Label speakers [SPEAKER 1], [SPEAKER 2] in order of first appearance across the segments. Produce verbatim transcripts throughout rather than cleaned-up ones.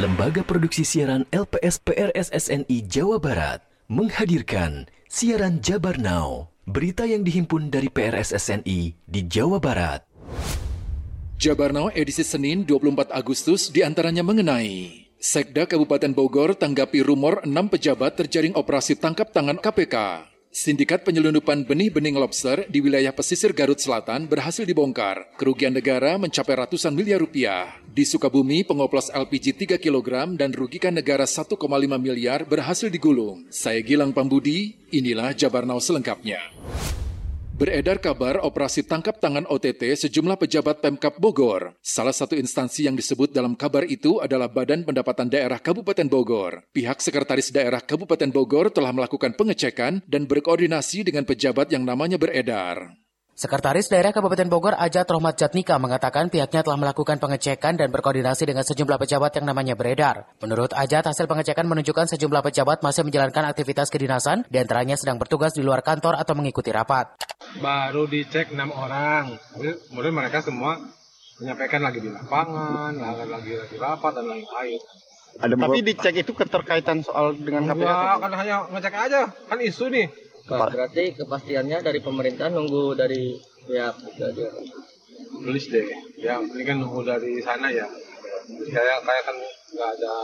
[SPEAKER 1] Lembaga Produksi Siaran L P S P R S S N I Jawa Barat menghadirkan siaran Jabar Now, berita yang dihimpun dari P R S S N I di Jawa Barat.
[SPEAKER 2] Jabar Now edisi Senin dua puluh empat Agustus diantaranya mengenai Sekda Kabupaten Bogor tanggapi rumor enam pejabat terjaring operasi tangkap tangan K P K. Sindikat penyelundupan benih-bening lobster di wilayah pesisir Garut Selatan berhasil dibongkar. Kerugian negara mencapai ratusan miliar rupiah. Di Sukabumi, pengoplos L P G tiga kilogram dan rugikan negara satu koma lima miliar berhasil digulung. Saya Gilang Pambudi, inilah Jabar Now selengkapnya. Beredar kabar operasi tangkap tangan O T T sejumlah pejabat Pemkab Bogor. Salah satu instansi yang disebut dalam kabar itu adalah Badan Pendapatan Daerah Kabupaten Bogor. Pihak Sekretaris Daerah Kabupaten Bogor telah melakukan pengecekan dan berkoordinasi dengan pejabat yang namanya beredar.
[SPEAKER 3] Sekretaris Daerah Kabupaten Bogor Ajat Rohmat Jatnika mengatakan pihaknya telah melakukan pengecekan dan berkoordinasi dengan sejumlah pejabat yang namanya beredar. Menurut Ajat, hasil pengecekan menunjukkan sejumlah pejabat masih menjalankan aktivitas kedinasan, di antaranya sedang bertugas di luar kantor atau mengikuti rapat.
[SPEAKER 4] Baru dicek enam orang, kemudian mereka semua menyampaikan lagi di lapangan, lagi lagi rapat dan lain-lain.
[SPEAKER 5] Ada Tapi dicek itu keterkaitan soal dengan K P K?
[SPEAKER 4] Enggak, kan hanya ngecek aja, kan isu nih.
[SPEAKER 6] Pak, berarti kepastiannya dari pemerintah nunggu dari pihak itu aja.
[SPEAKER 4] Tulis deh, ya ini kan nunggu dari sana ya. Kayak kayak kan nggak ada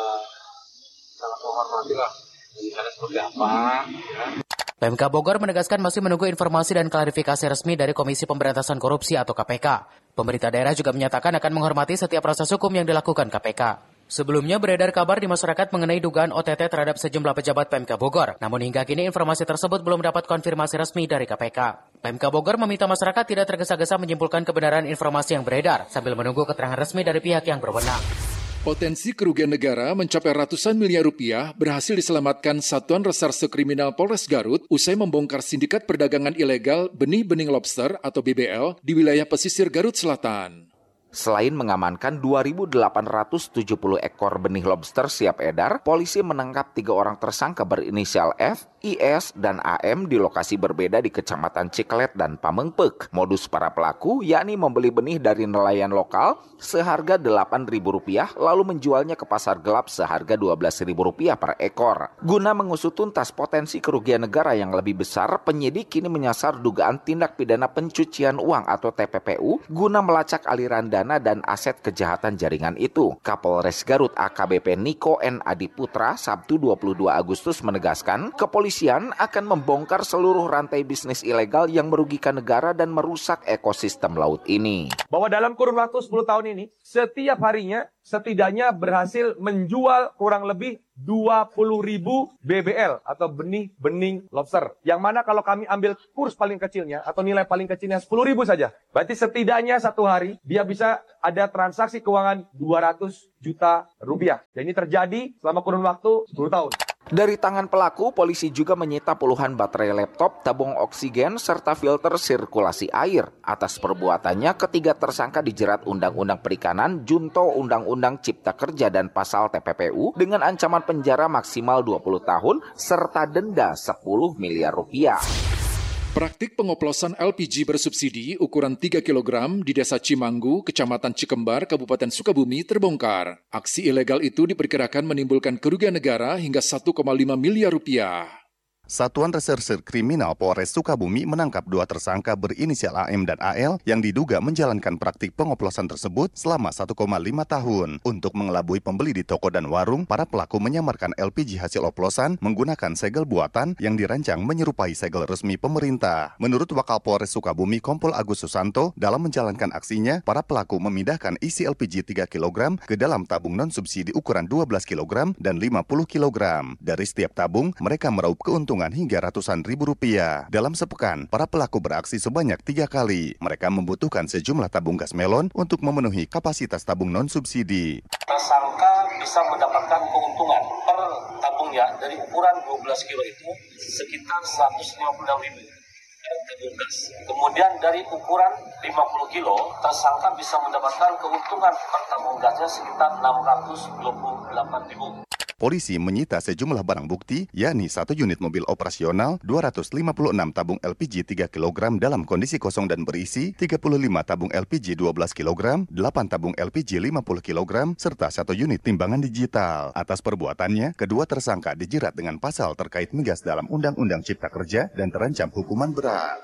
[SPEAKER 4] sangat menghormati lah di sana seperti apa. Ya.
[SPEAKER 3] Pemkab Bogor menegaskan masih menunggu informasi dan klarifikasi resmi dari Komisi Pemberantasan Korupsi atau K P K. Pemerintah daerah juga menyatakan akan menghormati setiap proses hukum yang dilakukan K P K. Sebelumnya beredar kabar di masyarakat mengenai dugaan O T T terhadap sejumlah pejabat Pemkab Bogor. Namun hingga kini informasi tersebut belum dapat konfirmasi resmi dari K P K. Pemkab Bogor meminta masyarakat tidak tergesa-gesa menyimpulkan kebenaran informasi yang beredar sambil menunggu keterangan resmi dari pihak yang berwenang.
[SPEAKER 2] Potensi kerugian negara mencapai ratusan miliar rupiah berhasil diselamatkan Satuan Reserse Kriminal Polres Garut usai membongkar sindikat perdagangan ilegal benih-bening lobster atau B B L di wilayah pesisir Garut Selatan.
[SPEAKER 7] Selain mengamankan dua ribu delapan ratus tujuh puluh ekor benih lobster siap edar, polisi menangkap tiga orang tersangka berinisial F, I S, dan A M di lokasi berbeda di Kecamatan Ciklet dan Pamengpeuk. Modus para pelaku yakni membeli benih dari nelayan lokal seharga delapan ribu rupiah lalu menjualnya ke pasar gelap seharga dua belas ribu rupiah per ekor. Guna mengusut tuntas potensi kerugian negara yang lebih besar, penyidik kini menyasar dugaan tindak pidana pencucian uang atau T P P U guna melacak aliran dana dana dan aset kejahatan jaringan itu. Kapolres Garut A K B P Niko N Adiputra Sabtu dua puluh dua Agustus menegaskan, kepolisian akan membongkar seluruh rantai bisnis ilegal yang merugikan negara dan merusak ekosistem laut ini.
[SPEAKER 8] Bahwa dalam kurun waktu sepuluh tahun ini, setiap harinya setidaknya berhasil menjual kurang lebih dua puluh ribu B B L atau benih-bening lobster. Yang mana kalau kami ambil kurs paling kecilnya atau nilai paling kecilnya sepuluh ribu saja. Berarti setidaknya satu hari dia bisa ada transaksi keuangan dua ratus juta rupiah. Dan ini terjadi selama kurun waktu sepuluh tahun.
[SPEAKER 7] Dari tangan pelaku, polisi juga menyita puluhan baterai laptop, tabung oksigen, serta filter sirkulasi air. Atas perbuatannya, ketiga tersangka dijerat Undang-Undang Perikanan, Junto Undang-Undang Cipta Kerja dan Pasal T P P U dengan ancaman penjara maksimal dua puluh tahun serta denda sepuluh miliar rupiah.
[SPEAKER 2] Praktik pengoplosan L P G bersubsidi ukuran tiga kilogram di Desa Cimanggu, Kecamatan Cikembar, Kabupaten Sukabumi terbongkar. Aksi ilegal itu diperkirakan menimbulkan kerugian negara hingga satu koma lima miliar rupiah.
[SPEAKER 9] Satuan Reserse Kriminal Polres Sukabumi menangkap dua tersangka berinisial A M dan A L yang diduga menjalankan praktik pengoplosan tersebut selama satu koma lima tahun. Untuk mengelabui pembeli di toko dan warung, para pelaku menyamarkan L P G hasil oplosan menggunakan segel buatan yang dirancang menyerupai segel resmi pemerintah. Menurut Wakapolres Sukabumi Kompol Agus Susanto, dalam menjalankan aksinya, para pelaku memindahkan isi L P G tiga kilogram ke dalam tabung non-subsidi ukuran dua belas kilogram dan lima puluh kilogram. Dari setiap tabung, mereka meraup keuntungan hingga ratusan ribu rupiah. Dalam sepekan, para pelaku beraksi sebanyak tiga kali. Mereka membutuhkan sejumlah tabung gas melon untuk memenuhi kapasitas tabung non-subsidi.
[SPEAKER 10] Tersangka bisa mendapatkan keuntungan per tabungnya dari ukuran dua belas kilo itu sekitar seratus lima puluh enam ribu tabung gas. Kemudian dari ukuran lima puluh kilo, tersangka bisa mendapatkan keuntungan per tabung gasnya sekitar enam ratus dua puluh delapan ribu.
[SPEAKER 9] Polisi menyita sejumlah barang bukti, yakni satu unit mobil operasional, dua ratus lima puluh enam tabung L P G tiga kilogram dalam kondisi kosong dan berisi, tiga puluh lima tabung L P G dua belas kilogram, delapan tabung L P G lima puluh kilogram, serta satu unit timbangan digital. Atas perbuatannya, kedua tersangka dijerat dengan pasal terkait migas dalam Undang-Undang Cipta Kerja dan terancam hukuman berat.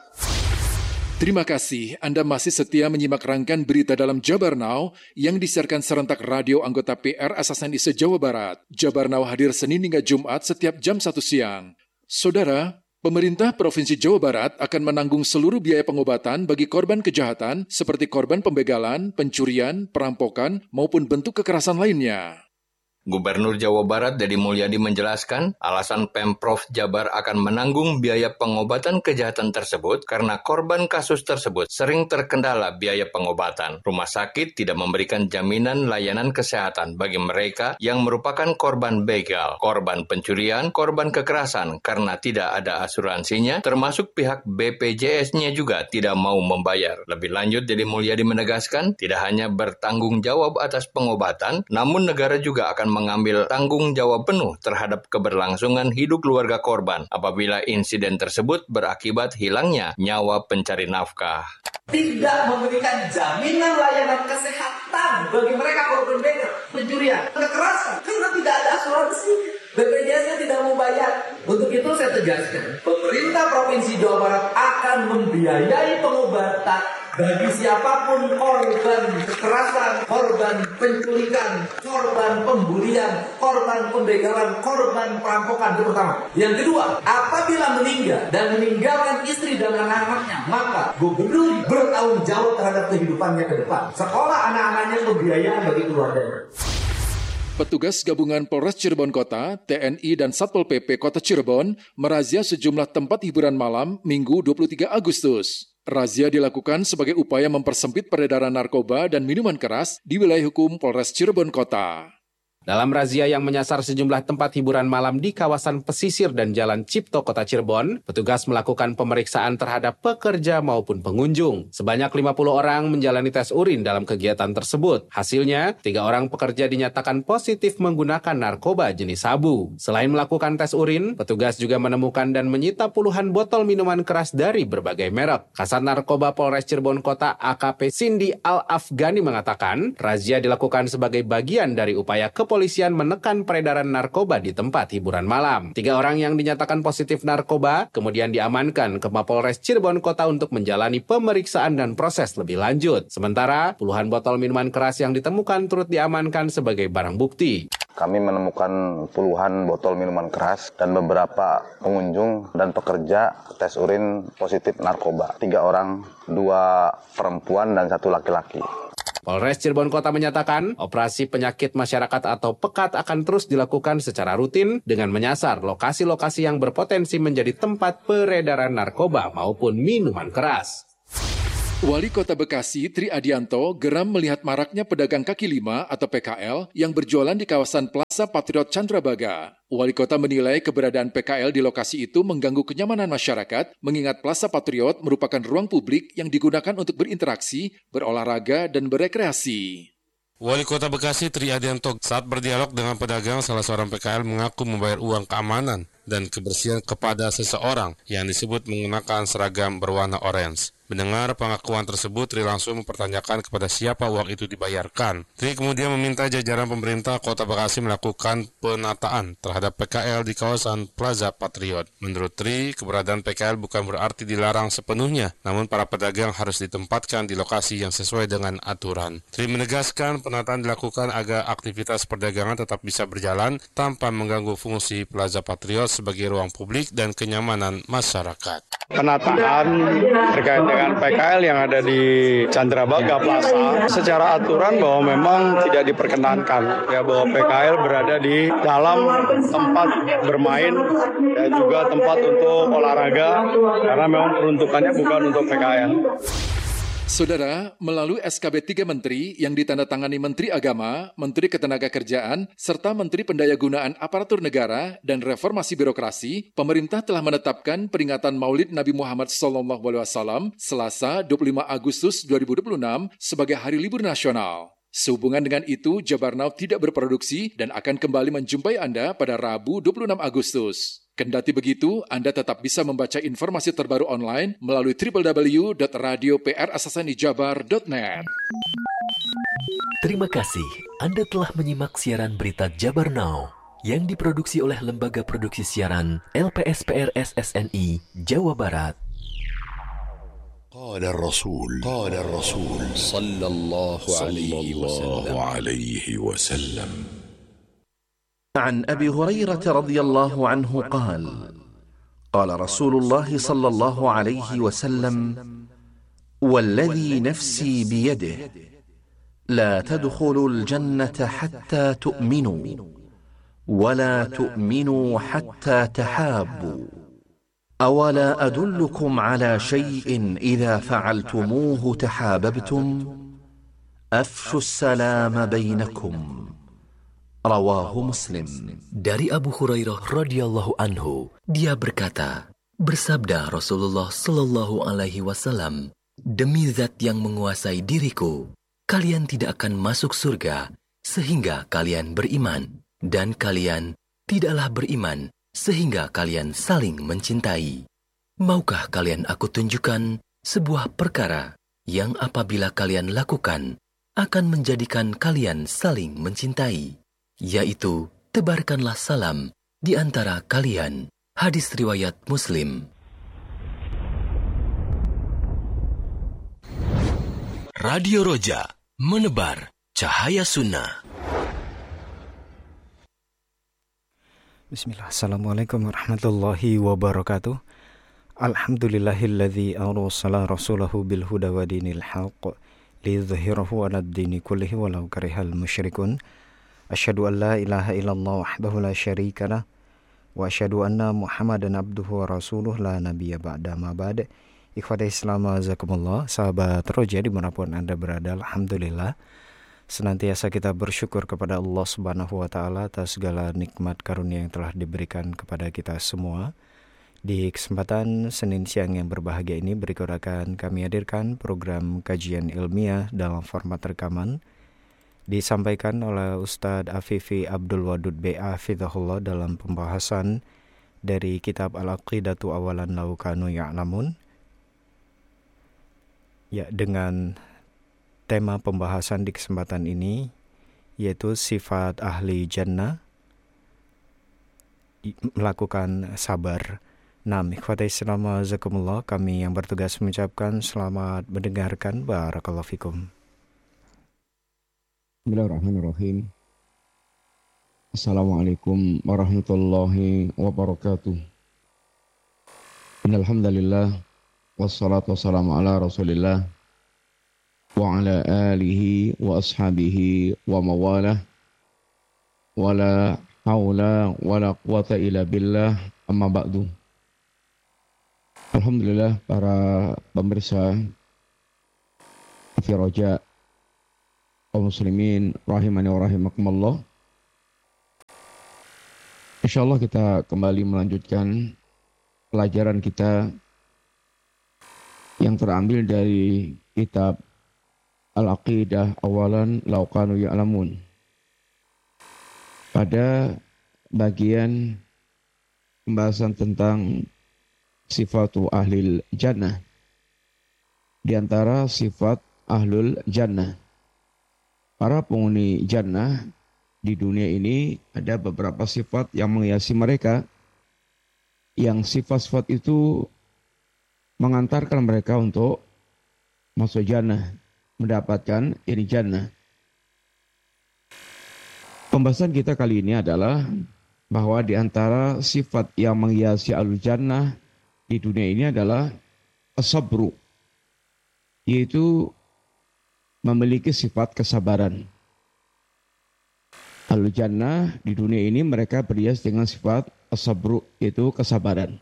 [SPEAKER 2] Terima kasih Anda masih setia menyimak rangkaian berita dalam Jabar Now yang disiarkan serentak radio anggota P R S S N I se-Jawa Barat. Jabar Now hadir Senin hingga Jumat setiap jam satu siang. Saudara, pemerintah Provinsi Jawa Barat akan menanggung seluruh biaya pengobatan bagi korban kejahatan seperti korban pembegalan, pencurian, perampokan, maupun bentuk kekerasan lainnya.
[SPEAKER 11] Gubernur Jawa Barat Deddy Mulyadi menjelaskan, alasan Pemprov Jabar akan menanggung biaya pengobatan kejahatan tersebut karena korban kasus tersebut sering terkendala biaya pengobatan. Rumah sakit tidak memberikan jaminan layanan kesehatan bagi mereka yang merupakan korban begal, korban pencurian, korban kekerasan karena tidak ada asuransinya, termasuk pihak B P J S-nya juga tidak mau membayar. Lebih lanjut, Deddy Mulyadi menegaskan, tidak hanya bertanggung jawab atas pengobatan, namun negara juga akan mengambil tanggung jawab penuh terhadap keberlangsungan hidup keluarga korban apabila insiden tersebut berakibat hilangnya nyawa pencari nafkah.
[SPEAKER 12] Tidak memberikan jaminan layanan kesehatan bagi mereka korban begal, pencurian, kekerasan, karena tidak ada asuransi. B P J S-nya tidak mau bayar. Untuk itu saya tegaskan, pemerintah Provinsi Jawa Barat akan membiayai pengobatan bagi siapapun korban kekerasan, korban penculikan, korban pembulian, korban pembegalan, korban perampokan, itu pertama. Yang kedua, apabila meninggal dan meninggalkan istri dan anak-anaknya, maka gubernur bertanggung jawab terhadap kehidupannya ke depan. Sekolah anak-anaknya, pembiayaan bagi keluarganya.
[SPEAKER 2] Petugas gabungan Polres Cirebon Kota, T N I dan Satpol P P Kota Cirebon merazia sejumlah tempat hiburan malam Minggu dua puluh tiga Agustus. Razia dilakukan sebagai upaya mempersempit peredaran narkoba dan minuman keras di wilayah hukum Polres Cirebon Kota.
[SPEAKER 13] Dalam razia yang menyasar sejumlah tempat hiburan malam di kawasan pesisir dan Jalan Cipto Kota Cirebon, petugas melakukan pemeriksaan terhadap pekerja maupun pengunjung. Sebanyak lima puluh orang menjalani tes urin dalam kegiatan tersebut. Hasilnya, tiga orang pekerja dinyatakan positif menggunakan narkoba jenis sabu. Selain melakukan tes urin, petugas juga menemukan dan menyita puluhan botol minuman keras dari berbagai merek. Kasat Narkoba Polres Cirebon Kota A K P Cindy Al-Afghani mengatakan, razia dilakukan sebagai bagian dari upaya kepolisian Kepolisian menekan peredaran narkoba di tempat hiburan malam. Tiga orang yang dinyatakan positif narkoba kemudian diamankan ke Mapolres Cirebon Kota untuk menjalani pemeriksaan dan proses lebih lanjut. Sementara, puluhan botol minuman keras yang ditemukan turut diamankan sebagai barang bukti.
[SPEAKER 14] Kami menemukan puluhan botol minuman keras dan beberapa pengunjung dan pekerja tes urin positif narkoba. Tiga orang, dua perempuan dan satu laki-laki.
[SPEAKER 13] Polres Cirebon Kota menyatakan, operasi penyakit masyarakat atau pekat akan terus dilakukan secara rutin dengan menyasar lokasi-lokasi yang berpotensi menjadi tempat peredaran narkoba maupun minuman keras.
[SPEAKER 2] Wali Kota Bekasi, Tri Adianto, geram melihat maraknya pedagang kaki lima atau P K L yang berjualan di kawasan Plaza Patriot Candrabaga. Wali Kota menilai keberadaan P K L di lokasi itu mengganggu kenyamanan masyarakat, mengingat Plaza Patriot merupakan ruang publik yang digunakan untuk berinteraksi, berolahraga, dan berekreasi.
[SPEAKER 15] Wali Kota Bekasi, Tri Adianto, saat berdialog dengan pedagang, salah seorang P K L mengaku membayar uang keamanan dan kebersihan kepada seseorang yang disebut menggunakan seragam berwarna orange. Mendengar pengakuan tersebut, Tri langsung mempertanyakan kepada siapa uang itu dibayarkan. Tri kemudian meminta jajaran pemerintah Kota Bekasi melakukan penataan terhadap P K L di kawasan Plaza Patriot. Menurut Tri, keberadaan P K L bukan berarti dilarang sepenuhnya, namun para pedagang harus ditempatkan di lokasi yang sesuai dengan aturan. Tri menegaskan penataan dilakukan agar aktivitas perdagangan tetap bisa berjalan tanpa mengganggu fungsi Plaza Patriot sebagai ruang publik dan kenyamanan masyarakat.
[SPEAKER 5] Penataan terkait dengan P K L yang ada di Candrabaga Plaza secara aturan bahwa memang tidak diperkenankan ya, bahwa P K L berada di dalam tempat bermain dan juga tempat untuk olahraga karena memang peruntukannya bukan untuk P K L.
[SPEAKER 2] Saudara, melalui S K B tiga Menteri yang ditandatangani Menteri Agama, Menteri Ketenagakerjaan, serta Menteri Pendayagunaan Aparatur Negara dan Reformasi Birokrasi, pemerintah telah menetapkan peringatan Maulid Nabi Muhammad shallallahu alaihi wasallam Selasa dua puluh lima Agustus dua ribu dua puluh enam sebagai hari libur nasional. Sehubungan dengan itu, Jabar Now tidak berproduksi dan akan kembali menjumpai Anda pada Rabu dua puluh enam Agustus. Kendati begitu, Anda tetap bisa membaca informasi terbaru online melalui w w w dot radio p r s s n i jabar dot net.
[SPEAKER 1] Terima kasih Anda telah menyimak siaran berita Jabar Now yang diproduksi oleh Lembaga Produksi Siaran L P S P R S S N I Jawa Barat.
[SPEAKER 16] قال الرسول قال الرسول صلى الله عليه وسلم عليه وسلم
[SPEAKER 17] عن أبي هريرة رضي الله عنه قال قال رسول الله صلى الله عليه وسلم والذي نفسي بيده لا تدخلوا الجنة حتى تؤمنوا ولا تؤمنوا حتى تحابوا أولا أدلكم على شيء إذا فعلتموه تحاببتم أفشوا السلام بينكم رواه مسلم.
[SPEAKER 1] Dari Abu Hurairah radhiyallahu anhu, dia berkata, bersabda Rasulullah sallallahu alaihi wasallam, demi zat yang menguasai diriku, kalian tidak akan masuk surga sehingga kalian beriman, dan kalian tidaklah beriman sehingga kalian saling mencintai. Maukah kalian aku tunjukkan sebuah perkara yang apabila kalian lakukan akan menjadikan kalian saling mencintai, yaitu tebarkanlah salam di antara kalian. Hadis riwayat Muslim. Radio Roja, menebar cahaya sunnah.
[SPEAKER 18] Bismillah. Assalamualaikum warahmatullahi wabarakatuh. Alhamdulillahilladzi arsala rasulahu bil huda wa dinil haqq liyudhhirahu 'alad dini kullihi walau karihal musyrikun. Asyhadu an la ilaha illallah wahdahu la syarika lah wa asyhadu anna Muhammadan abduhu wa rasuluh la nabiyya ba'da ma ba'd. Ikhwati Islam azakumullah, sahabat Roja dimanapun Anda berada, alhamdulillah senantiasa kita bersyukur kepada Allah Subhanahu wa taala atas segala nikmat karunia yang telah diberikan kepada kita semua. Di kesempatan Senin siang yang berbahagia ini, berikut akan kami hadirkan program kajian ilmiah dalam format rekaman disampaikan oleh Ustadz Afifi Abdul Wadud B A Hafizahullah dalam pembahasan dari kitab Al-Aqidatu Awalan Law Kanu Ya'lamun, ya, dengan tema pembahasan di kesempatan ini yaitu sifat ahli jannah, melakukan sabar. Nah, ikhwati Islam azakumullah, kami yang bertugas mengucapkan selamat mendengarkan. Barakallahu fikum.
[SPEAKER 19] Bismillahirrahmanirrahim. Assalamualaikum warahmatullahi wabarakatuh. Innal hamdalillah wassalatu wassalamu ala Rasulillah wa ala alihi wa ashabihi wa mawalah wa la hawla wa la quwata illa billah, amma ba'du. Alhamdulillah, para pemirsa T V Roja, kaum muslimin rahimani wa rahimakumullah. Insyaallah kita kembali melanjutkan pelajaran kita yang terambil dari kitab Al-Aqidah Awalan Law Kanu Ya'lamun. Pada bagian pembahasan tentang sifatu ahlil jannah, di antara sifat ahlul jannah, para penghuni jannah di dunia ini ada beberapa sifat yang menghiasi mereka, yang sifat-sifat itu mengantarkan mereka untuk masuk jannah, mendapatkan ini jannah. Pembahasan kita kali ini adalah bahwa di antara sifat yang menghiasi ahlul jannah di dunia ini adalah as-sabru, yaitu memiliki sifat kesabaran. Ahlul jannah di dunia ini mereka berhias dengan sifat as-sabru, yaitu kesabaran.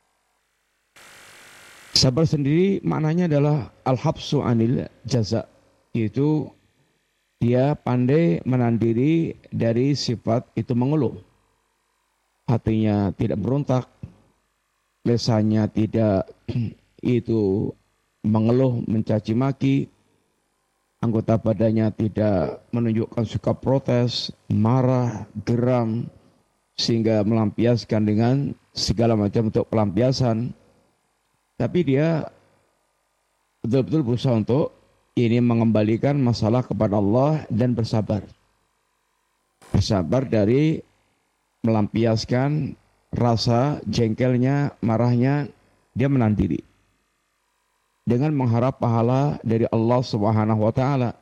[SPEAKER 19] Sabar sendiri maknanya adalah al-habsu anil jaza, yaitu dia pandai menahan diri dari sifat itu mengeluh. Hatinya tidak berontak, lisannya tidak itu mengeluh, mencaci maki, anggota badannya tidak menunjukkan sikap protes, marah, geram, sehingga melampiaskan dengan segala macam bentuk pelampiasan. Tapi dia betul-betul berusaha untuk ini mengembalikan masalah kepada Allah dan bersabar. Bersabar dari melampiaskan rasa jengkelnya, marahnya, dia menahan diri. Dengan mengharap pahala dari Allah Subhanahu wa taala.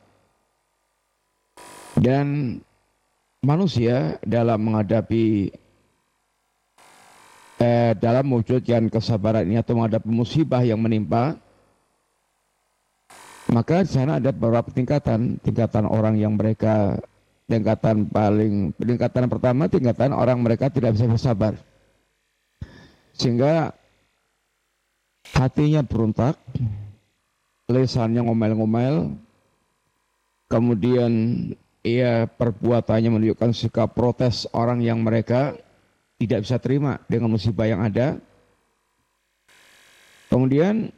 [SPEAKER 19] Dan manusia dalam menghadapi eh, dalam mewujudkan kesabaran ini atau menghadapi musibah yang menimpa, maka di sana ada beberapa tingkatan, tingkatan orang yang mereka tingkatan paling tingkatan pertama tingkatan orang mereka tidak bisa bersabar. Sehingga hatinya berontak, lisannya ngomel-ngomel, kemudian ia perbuatannya menunjukkan sikap protes orang yang mereka tidak bisa terima dengan musibah yang ada. Kemudian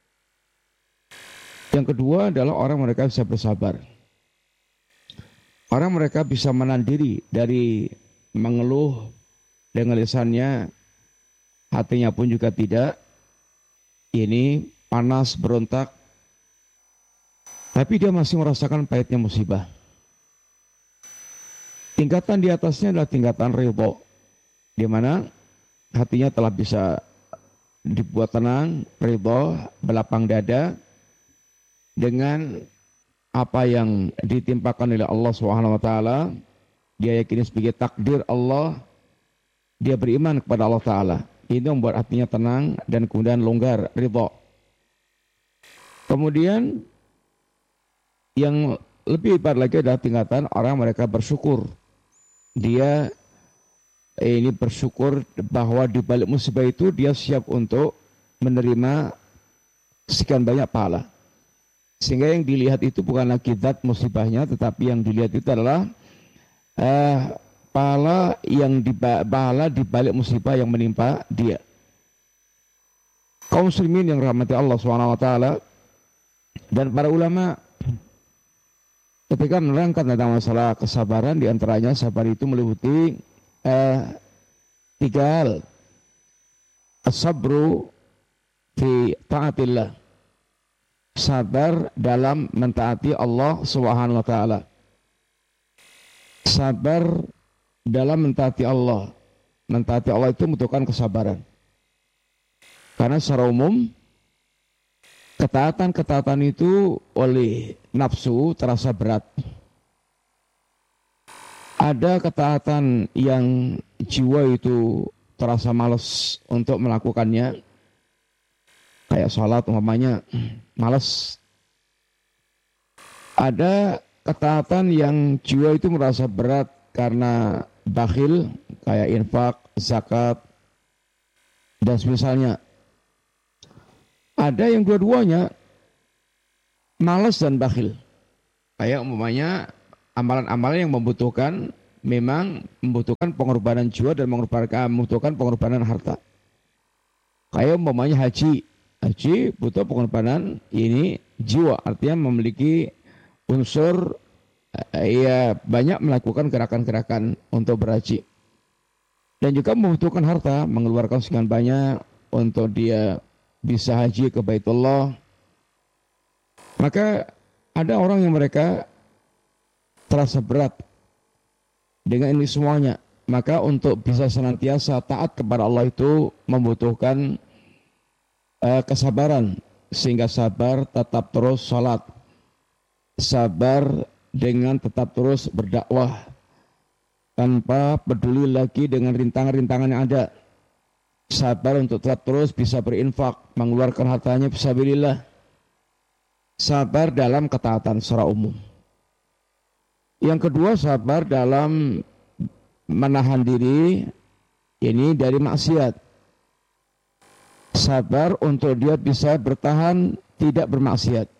[SPEAKER 19] yang kedua adalah orang mereka bisa bersabar. Orang mereka bisa menahan diri dari mengeluh dengan lisannya, hatinya pun juga tidak ini panas, berontak, tapi dia masih merasakan pahitnya musibah. Tingkatan di atasnya adalah tingkatan ridho, di mana hatinya telah bisa dibuat tenang, ridho, berlapang dada dengan apa yang ditimpakan oleh Allah Subhanahu wa taala. Dia yakini sebagai takdir Allah, dia beriman kepada Allah taala. Ini membuat hatinya tenang dan kemudian longgar, ridho. Kemudian yang lebih hebat lagi adalah tingkatan orang mereka bersyukur. Dia ini bersyukur bahwa di balik musibah itu dia siap untuk menerima sekian banyak pahala. Sehingga yang dilihat itu bukan lagi zat musibahnya, tetapi yang dilihat itu adalah eh, pahala yang di pahala di balik musibah yang menimpa dia. Kaum muslimin yang rahmati Allah Subhanahu wa taala dan para ulama ketika menerangkan tentang masalah kesabaran, di antaranya sabar itu meliputi eh, tiga hal. As-sabru fi ta'atillah. Sabar dalam mentaati Allah Subhanahu wa taala. Sabar dalam mentaati Allah. Mentaati Allah itu membutuhkan kesabaran. Karena secara umum ketaatan-ketaatan itu oleh nafsu terasa berat. Ada ketaatan yang jiwa itu terasa malas untuk melakukannya. Kayak sholat umpamanya malas. Ada ketaatan yang jiwa itu merasa berat karena bakhil, kayak infak, zakat, dan semisalnya. Ada yang dua-duanya malas dan bakhil. Kayak umpamanya amalan-amalan yang membutuhkan, memang membutuhkan pengorbanan jiwa dan membutuhkan pengorbanan harta. Kayak umpamanya haji. Haji butuh pengorbanan ini jiwa, artinya memiliki unsur ya banyak melakukan gerakan-gerakan untuk berhaji. Dan juga membutuhkan harta, mengeluarkan sekian banyak untuk dia bisa haji ke Baitullah. Maka ada orang yang mereka terasa berat dengan ini semuanya. Maka untuk bisa senantiasa taat kepada Allah itu membutuhkan Uh, kesabaran, sehingga sabar tetap terus sholat, sabar dengan tetap terus berdakwah tanpa peduli lagi dengan rintangan-rintangan yang ada, sabar untuk tetap terus bisa berinfak, mengeluarkan hartanya fisabilillah, sabar dalam ketaatan secara umum. Yang kedua, sabar dalam menahan diri ini dari maksiat. Sabar untuk dia bisa bertahan tidak bermaksiat.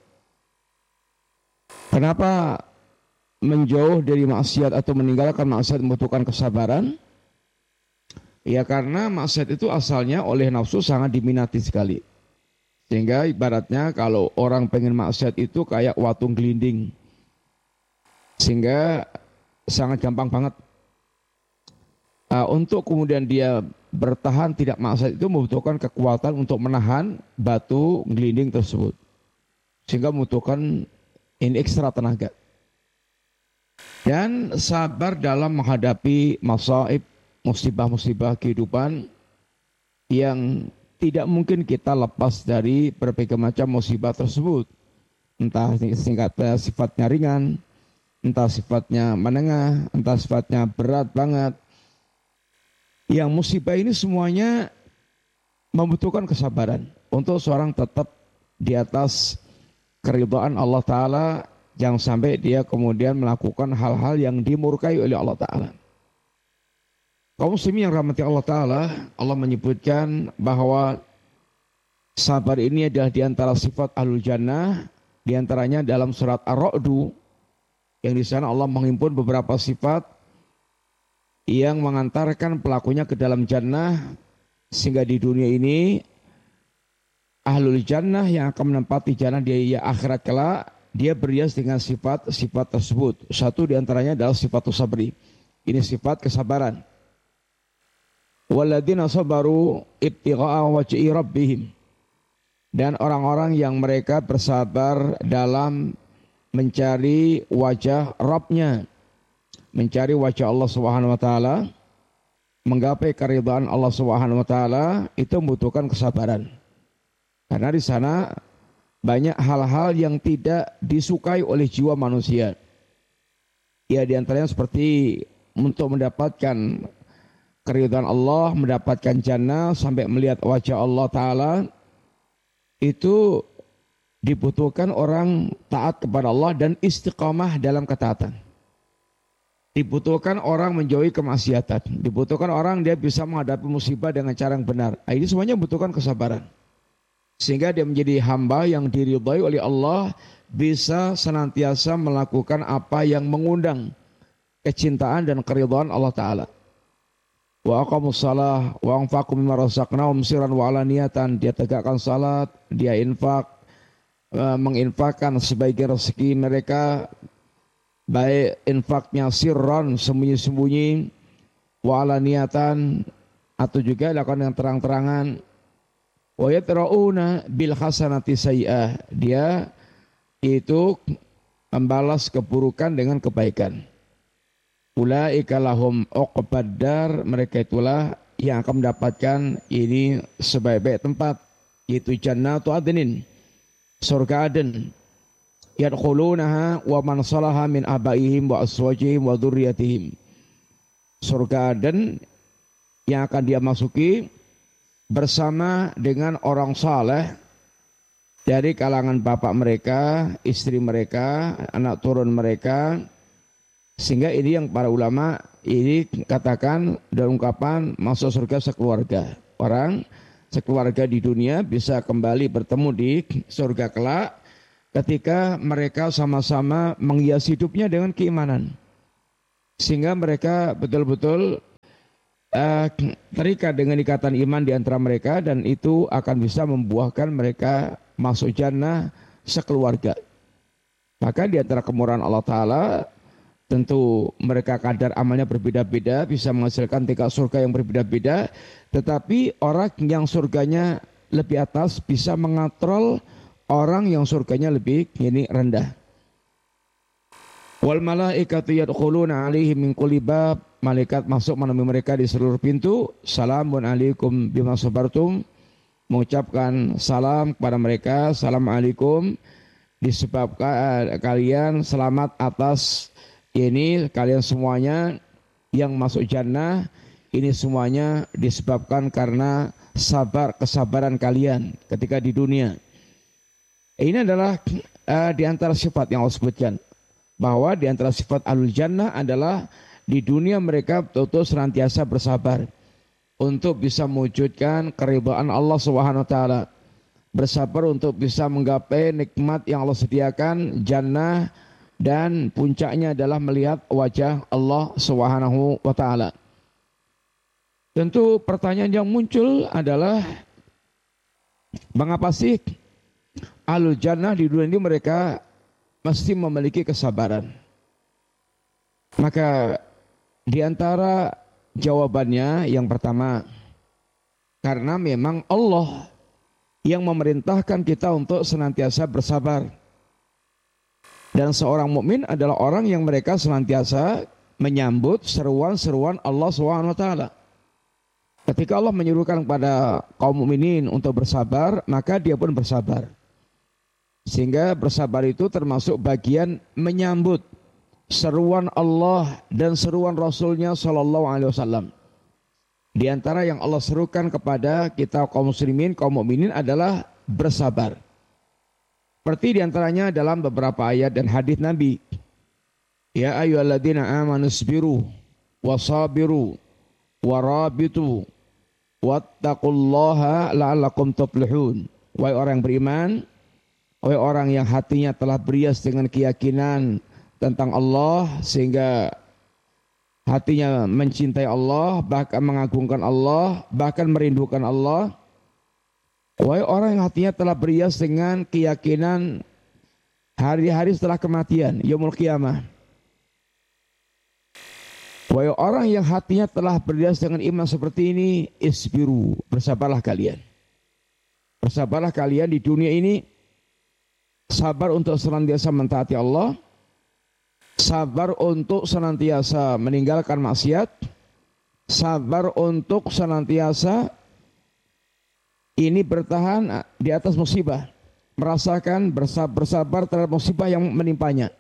[SPEAKER 19] Kenapa menjauh dari maksiat atau meninggalkan maksiat membutuhkan kesabaran? Ya karena maksiat itu asalnya oleh nafsu sangat diminati sekali. Sehingga ibaratnya kalau orang pengen maksiat itu kayak watung gelinding. Sehingga sangat gampang banget. Uh, untuk kemudian dia bertahan tidak maksiat itu membutuhkan kekuatan untuk menahan batu gelinding tersebut. Sehingga membutuhkan ini ekstra tenaga. Dan sabar dalam menghadapi masaib, musibah-musibah kehidupan yang tidak mungkin kita lepas dari berbagai macam musibah tersebut. Entah singkatnya sifatnya ringan, entah sifatnya menengah, entah sifatnya berat banget. Yang musibah ini semuanya membutuhkan kesabaran untuk seorang tetap di atas keridhaan Allah Ta'ala, jangan sampai dia kemudian melakukan hal-hal yang dimurkai oleh Allah Ta'ala. Kaum muslimin yang rahmati Allah Ta'ala, Allah menyebutkan bahwa sabar ini adalah di antara sifat ahlul jannah, di antaranya dalam surat Ar-Ra'du, yang di sana Allah menghimpun beberapa sifat yang mengantarkan pelakunya ke dalam jannah, sehingga di dunia ini ahlul jannah yang akan menempati jannah di akhirat kelak, dia berhias dengan sifat-sifat tersebut. Satu di antaranya adalah sifat sabri. Ini sifat kesabaran. Walladzina sabaru ibtigha'a wajhi rabbihim. Dan orang-orang yang mereka bersabar dalam mencari wajah Rabbnya, mencari wajah Allah Subhanahu wa taala, menggapai keridhaan Allah Subhanahu wa taala, itu membutuhkan kesabaran. Karena di sana banyak hal-hal yang tidak disukai oleh jiwa manusia. Ya, di antaranya seperti untuk mendapatkan keridhaan Allah, mendapatkan jannah sampai melihat wajah Allah taala, itu dibutuhkan orang taat kepada Allah dan istiqamah dalam ketaatan. Dibutuhkan orang menjauhi kemaksiatan. Dibutuhkan orang dia bisa menghadapi musibah dengan cara yang benar. Ini semuanya membutuhkan kesabaran. Sehingga dia menjadi hamba yang diridhai oleh Allah, bisa senantiasa melakukan apa yang mengundang kecintaan dan keridhaan Allah Ta'ala. Wa aqamus shalah wa anfaqu mimma razaqnahum sirran wa alaniyatan. Dia tegakkan salat, dia infak, menginfakkan sebagian rezeki mereka, baik infaknya sirran, sembunyi-sembunyi, wa alaniyatan, atau juga lakukan yang terang-terangan. Wa yatra'una bil hasanati sayyi'ah. Dia itu membalas keburukan dengan kebaikan. Ulaika lahum uqbaddar. Mereka itulah yang akan mendapatkan ini sebaik-baik tempat, yaitu jannatu adnin, surga Aden. Yadkhulunaha wa man salaha min abaihim wa aswajihim wa dzurriyyatihim. Surga Aden yang akan dia masuki bersama dengan orang saleh dari kalangan bapak mereka, istri mereka, anak turun mereka. Sehingga ini yang para ulama ini katakan dalam ungkapan masuk surga sekeluarga. Orang sekeluarga di dunia bisa kembali bertemu di surga kelak ketika mereka sama-sama menghias hidupnya dengan keimanan. Sehingga mereka betul-betul Uh, terikat dengan ikatan iman di antara mereka, dan itu akan bisa membuahkan mereka masuk jannah sekeluarga. Maka di antara kemurahan Allah Ta'ala, tentu mereka kadar amalnya berbeda-beda, bisa menghasilkan tingkat surga yang berbeda-beda, tetapi orang yang surganya lebih atas bisa mengatrol orang yang surganya lebih ini rendah. Wal malaikatu yadkhuluna alaihim min kulli bab. Malaikat masuk menemui mereka di seluruh pintu. Salamun alaikum bima sabartum. Mengucapkan salam kepada mereka. Assalamualaikum. Disebabkan kalian selamat atas ini, kalian semuanya yang masuk jannah. Ini semuanya disebabkan karena sabar, kesabaran kalian ketika di dunia. Ini adalah uh, di antara sifat yang Allah sebutkan. Bahwa di antara sifat ahlul jannah adalah di dunia mereka betul-betul senantiasa bersabar untuk bisa mewujudkan keridhaan Allah Subhanahu wa taala. Bersabar untuk bisa menggapai nikmat yang Allah sediakan, jannah, dan puncaknya adalah melihat wajah Allah Subhanahu wa taala. Tentu pertanyaan yang muncul adalah Mengapa sih Ahlul Jannah di dunia ini mereka mesti memiliki kesabaran? Maka di antara jawabannya yang pertama, karena memang Allah yang memerintahkan kita untuk senantiasa bersabar. Dan seorang mukmin adalah orang yang mereka senantiasa menyambut seruan-seruan Allah subhanahu wa taala. Ketika Allah menyuruhkan kepada kaum mukminin untuk bersabar, maka dia pun bersabar. Sehingga bersabar itu termasuk bagian menyambut seruan Allah dan seruan Rasulnya Shallallahu Alaihi Wasallam. Di antara yang Allah serukan kepada kita kaum muslimin, kaum mukminin adalah bersabar. Seperti di antaranya dalam beberapa ayat dan hadis Nabi. Ya ayyuhalladzina amanu sabiru wasabiru warabitu wattaqullaha la'allakum tuflihun. Wahai orang beriman, wahai orang yang hatinya telah berias dengan keyakinan tentang Allah sehingga hatinya mencintai Allah, bahkan mengagungkan Allah, bahkan merindukan Allah. Wahai orang yang hatinya telah berias dengan keyakinan hari-hari setelah kematian, yaumul qiyamah. Wahai orang yang hatinya telah berias dengan iman seperti ini, isbiru, bersabarlah kalian. Bersabarlah kalian di dunia ini, sabar untuk senantiasa mentaati Allah, sabar untuk senantiasa meninggalkan maksiat, sabar untuk senantiasa ini bertahan di atas musibah, merasakan bersabar, bersabar terhadap musibah yang menimpanya.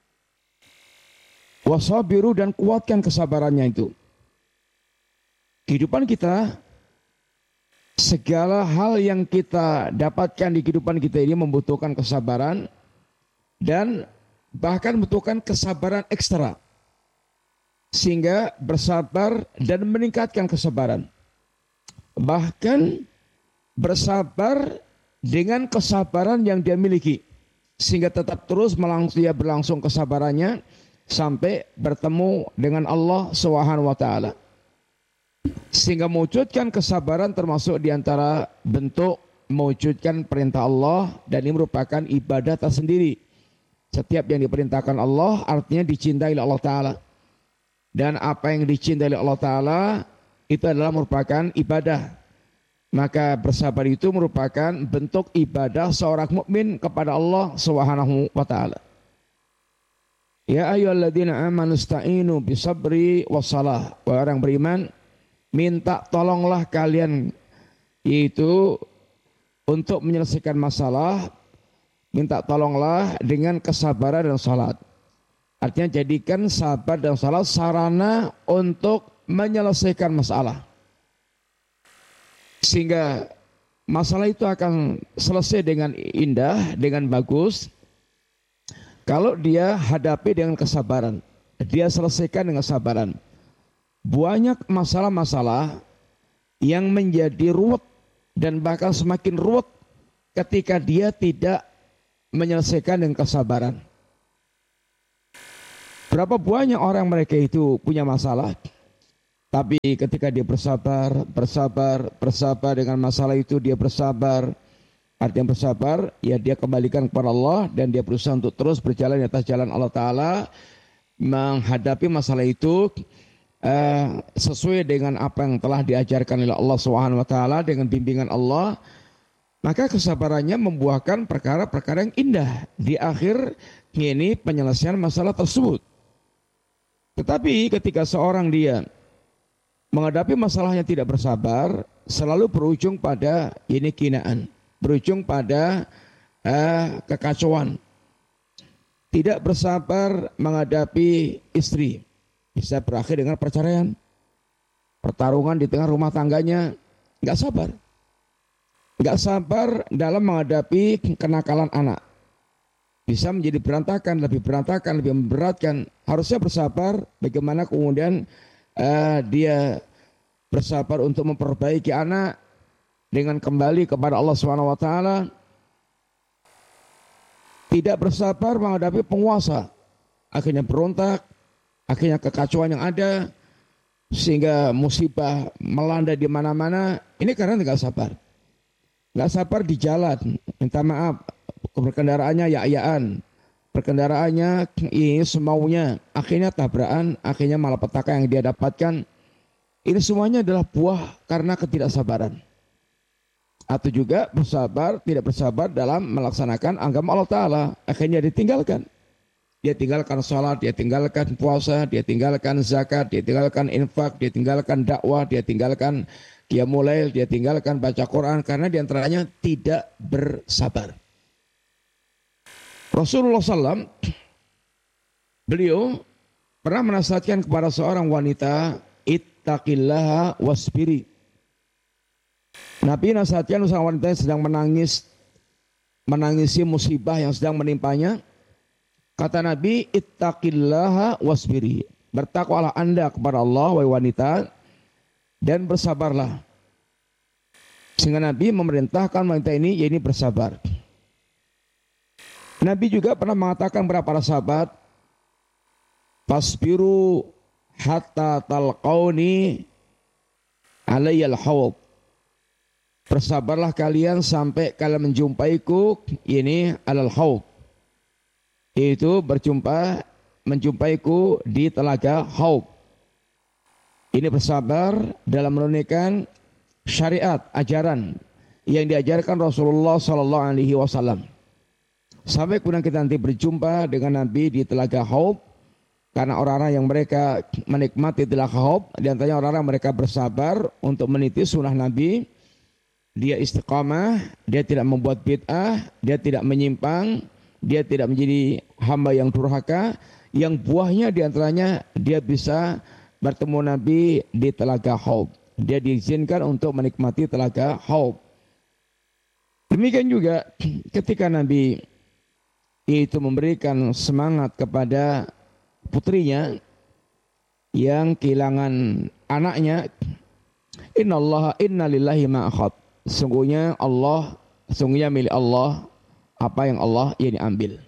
[SPEAKER 19] Wasabiru, dan kuatkan kesabarannya itu. Kehidupan kita, segala hal yang kita dapatkan di kehidupan kita ini membutuhkan kesabaran dan bahkan membutuhkan kesabaran ekstra. Sehingga bersabar dan meningkatkan kesabaran. Bahkan bersabar dengan kesabaran yang dia miliki. Sehingga tetap terus melangsung, dia berlangsung kesabarannya sampai bertemu dengan Allah Subhanahu wa taala. Sehingga mewujudkan kesabaran termasuk diantara bentuk mewujudkan perintah Allah, dan ini merupakan ibadah tersendiri. Setiap yang diperintahkan Allah artinya dicintai oleh Allah Ta'ala. Dan apa yang dicintai oleh Allah Ta'ala itu adalah merupakan ibadah. Maka bersabar itu merupakan bentuk ibadah seorang mukmin kepada Allah Subhanahu wa taala. Ya ayyuhalladzina amanu ista'inu bisabri wassalah. Wahai orang beriman, minta tolonglah kalian yaitu untuk menyelesaikan masalah, minta tolonglah dengan kesabaran dan salat. Artinya jadikan sabar dan salat sarana untuk menyelesaikan masalah. Sehingga masalah itu akan selesai dengan indah, dengan bagus. Kalau dia hadapi dengan kesabaran, dia selesaikan dengan kesabaran. Banyak masalah-masalah yang menjadi ruwet dan bahkan semakin ruwet ketika dia tidak menyelesaikan dengan kesabaran. Berapa banyak orang mereka itu punya masalah, tapi ketika dia bersabar, bersabar, bersabar dengan masalah itu, dia bersabar. Artinya bersabar, ya dia kembalikan kepada Allah dan dia berusaha untuk terus berjalan di atas jalan Allah Ta'ala, menghadapi masalah itu uh, sesuai dengan apa yang telah diajarkan oleh Allah Subhanahu wa taala dengan bimbingan Allah. Maka kesabarannya membuahkan perkara-perkara yang indah di akhir ini penyelesaian masalah tersebut. Tetapi ketika seorang dia menghadapi masalah yang tidak bersabar, selalu berujung pada ini kinaan, berujung pada uh, kekacauan. Tidak bersabar menghadapi istri, bisa berakhir dengan perceraian. Pertarungan di tengah rumah tangganya, nggak sabar. Nggak sabar dalam menghadapi kenakalan anak. Bisa menjadi berantakan, lebih berantakan, lebih memberatkan. Harusnya bersabar bagaimana kemudian uh, dia bersabar untuk memperbaiki anak dengan kembali kepada Allah subhanahu wa taala. Tidak bersabar menghadapi penguasa, akhirnya berontak, akhirnya kekacauan yang ada, sehingga musibah melanda di mana-mana. Ini karena tidak sabar. nggak sabar di jalan, minta maaf, berkendaraannya ya-yaan, berkendaraannya ini semaunya, akhirnya tabrakan, akhirnya malapetaka yang dia dapatkan. Ini semuanya adalah buah karena ketidaksabaran. Atau juga bersabar, tidak bersabar dalam melaksanakan agama Allah Ta'ala, akhirnya ditinggalkan. Dia tinggalkan sholat, dia tinggalkan puasa, dia tinggalkan zakat, dia tinggalkan infak, dia tinggalkan dakwah, dia tinggalkan qiyamul lail, dia tinggalkan baca Quran karena diantaranya tidak bersabar. Rasulullah shallallahu alaihi wasallam beliau pernah menasihatkan kepada seorang wanita, ittaqillaha wasbiri. Nabi nasihatkan seorang wanita yang sedang menangis, menangisi musibah yang sedang menimpanya. Kata Nabi, ittaqillaha wasbiri. Bertakwalah anda kepada Allah, wahai wanita, dan bersabarlah. Sehingga Nabi memerintahkan wanita ini, yaitu bersabar. Nabi juga pernah mengatakan kepada para sahabat, fasbiru hatta talqauni alayyal hawd. Bersabarlah kalian sampai kalian menjumpaiku, ini alal hawd. Yaitu berjumpa, menjumpaiku di telaga hawd. Ini bersabar dalam menunaikan syariat, ajaran yang diajarkan Rasulullah Sallallahu Alaihi Wasallam. Sampai kemudian kita nanti berjumpa dengan Nabi di telaga hawd. Karena orang-orang yang mereka menikmati telaga hawd, di antaranya orang-orang mereka bersabar untuk meniti sunnah Nabi. Dia istiqamah, dia tidak membuat bid'ah, dia tidak menyimpang, dia tidak menjadi hamba yang durhaka, yang buahnya diantaranya dia bisa bertemu Nabi di telaga hawd. Dia diizinkan untuk menikmati telaga hawd. Demikian juga ketika Nabi itu memberikan semangat kepada putrinya yang kehilangan anaknya, innallaha inna lillahi ma akhad. Sungguhnya Allah, sungguhnya milik Allah apa yang Allah yang diambil.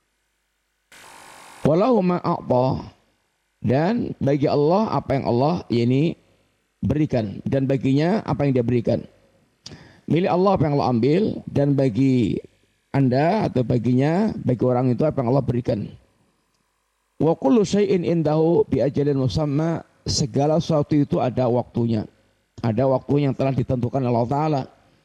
[SPEAKER 19] Walahu ma a'ta, dan bagi Allah apa yang Allah ini berikan, dan baginya apa yang dia berikan. Milik Allah apa yang Allah ambil, dan bagi anda atau baginya, bagi orang itu apa yang Allah berikan. Wa kullu syai'in indahu bi ajalin musamma, segala sesuatu itu ada waktunya. Ada waktu yang telah ditentukan Allah Ta'ala.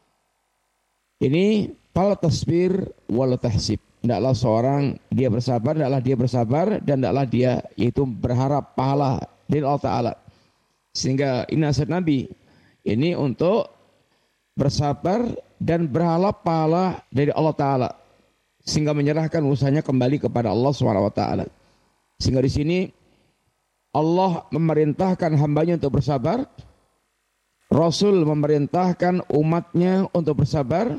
[SPEAKER 19] Ini fal tasbir wal tahsib. Tidaklah seorang dia bersabar, tidaklah dia bersabar, dan tidaklah dia yaitu berharap pahala dari Allah Ta'ala. Sehingga ini nasihat Nabi. Ini untuk bersabar dan berharap pahala dari Allah Ta'ala. Sehingga menyerahkan usahanya kembali kepada Allah subhanahu wa taala. Sehingga di sini Allah memerintahkan hambanya untuk bersabar. Rasul memerintahkan umatnya untuk bersabar,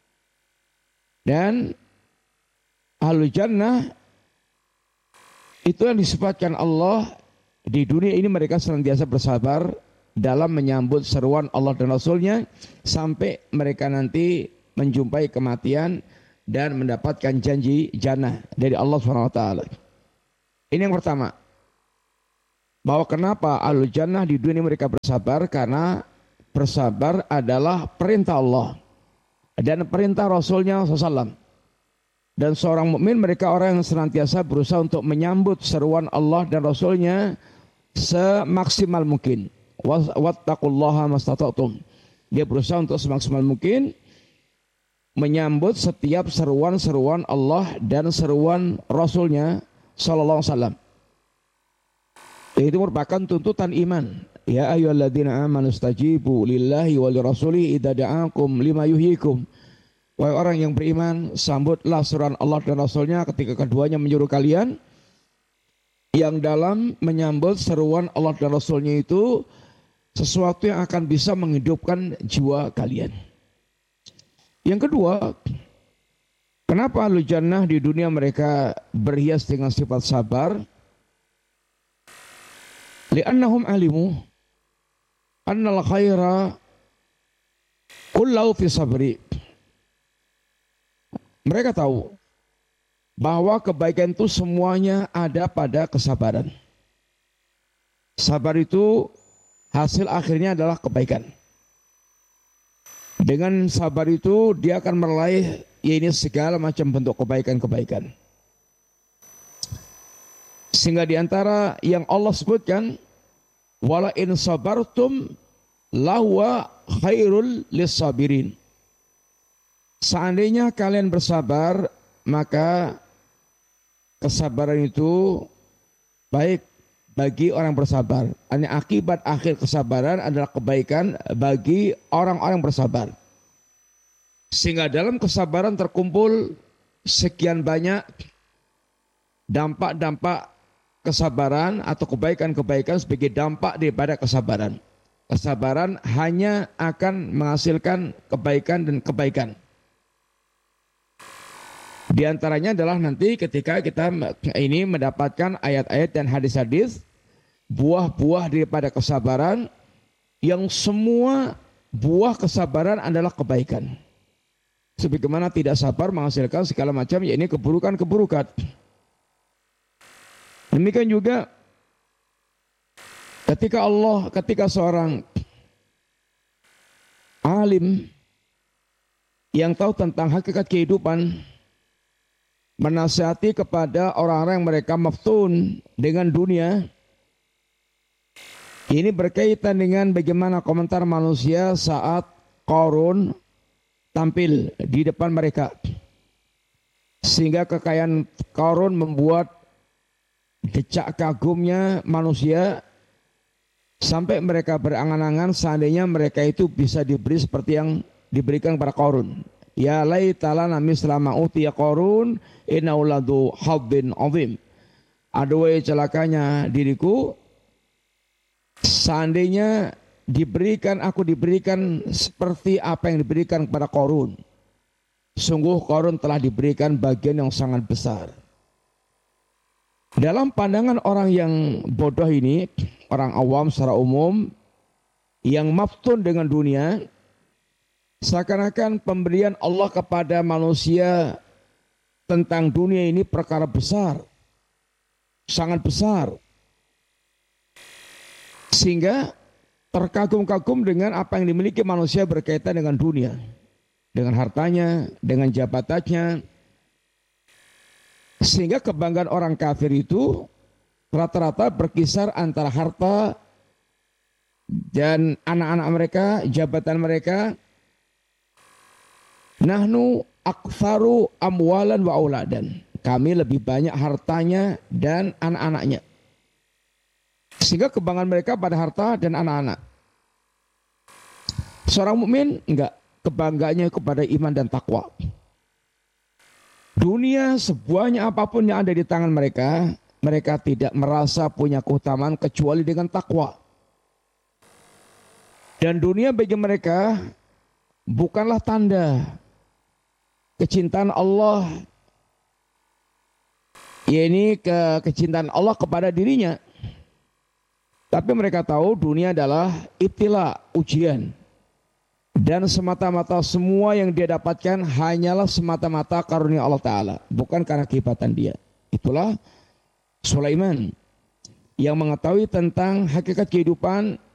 [SPEAKER 19] dan Ahlul Jannah itu yang disifatkan Allah di dunia ini, mereka senantiasa bersabar dalam menyambut seruan Allah dan Rasulnya sampai mereka nanti menjumpai kematian dan mendapatkan janji jannah dari Allah subhanahu wa taala. Ini yang pertama, bahwa kenapa Ahlul Jannah di dunia mereka bersabar, karena bersabar adalah perintah Allah dan perintah Rasulnya shallallahu alaihi wasallam. Dan seorang mukmin mereka orang yang senantiasa berusaha untuk menyambut seruan Allah dan Rasulnya semaksimal mungkin. Wattaqullaha mastata'tum. Dia berusaha untuk semaksimal mungkin menyambut setiap seruan-seruan Allah dan seruan Rasulnya shallallahu alaihi wasallam. Itu merupakan tuntutan iman. Ya ayyuhalladzina amanu stajibu lillahi wa lirasuli idza da'akum lima yuhyikum. Wahai orang yang beriman, sambutlah seruan Allah dan Rasulnya ketika keduanya menyuruh kalian. Yang dalam menyambut seruan Allah dan Rasulnya itu sesuatu yang akan bisa menghidupkan jiwa kalian. Yang kedua, kenapa Ahlul Jannah di dunia mereka berhias dengan sifat sabar? Li'annahum alimu annal khaira kullahu fi sabri. Mereka tahu bahwa kebaikan itu semuanya ada pada kesabaran. Sabar itu hasil akhirnya adalah kebaikan. Dengan sabar itu dia akan meraih ya ini segala macam bentuk kebaikan-kebaikan. Sehingga di antara yang Allah sebutkan, wala in sabartum lahwa khairul lissabirin. Seandainya kalian bersabar, maka kesabaran itu baik bagi orang bersabar. Hanya akibat akhir kesabaran adalah kebaikan bagi orang-orang bersabar. Sehingga dalam kesabaran terkumpul sekian banyak dampak-dampak kesabaran atau kebaikan-kebaikan sebagai dampak daripada kesabaran. Kesabaran hanya akan menghasilkan kebaikan dan kebaikan. Di antaranya adalah nanti ketika kita ini mendapatkan ayat-ayat dan hadis-hadis, buah-buah daripada kesabaran, yang semua buah kesabaran adalah kebaikan. Sebagaimana tidak sabar menghasilkan segala macam, yakni keburukan-keburukan. Demikian juga ketika Allah, ketika seorang alim yang tahu tentang hakikat kehidupan, menasihati kepada orang-orang yang mereka maftun dengan dunia. Ini berkaitan dengan bagaimana komentar manusia saat Qarun tampil di depan mereka. Sehingga kekayaan Qarun membuat decak kagumnya manusia sampai mereka berangan-angan seandainya mereka itu bisa diberi seperti yang diberikan kepada Qarun. Ya laitana misla ma utiya Qarun innahu ladu habbin azim. Aduhai celakanya diriku, seandainya diberikan aku diberikan seperti apa yang diberikan kepada Qarun. Sungguh Qarun telah diberikan bagian yang sangat besar. Dalam pandangan orang yang bodoh ini, orang awam secara umum yang maftun dengan dunia, seakan-akan pemberian Allah kepada manusia tentang dunia ini perkara besar, sangat besar. Sehingga terkagum-kagum dengan apa yang dimiliki manusia berkaitan dengan dunia. Dengan hartanya, dengan jabatannya. Sehingga kebanggaan orang kafir itu rata-rata berkisar antara harta dan anak-anak mereka, jabatan mereka. Nahnu aktsaru amwalan wa auladan. Kami lebih banyak hartanya dan anak-anaknya. Sehingga kebanggaan mereka pada harta dan anak-anak. Seorang mukmin enggak, kebanggaannya kepada iman dan takwa. Dunia sebuahnya apapun yang ada di tangan mereka, mereka tidak merasa punya keutamaan kecuali dengan takwa. Dan dunia bagi mereka bukanlah tanda kecintaan Allah, yakni ke kecintaan Allah kepada dirinya. Tapi mereka tahu dunia adalah ibtila, ujian. Dan semata-mata semua yang dia dapatkan hanyalah semata-mata karunia Allah Ta'ala. Bukan karena kehebatan dia. Itulah Sulaiman yang mengetahui tentang hakikat kehidupan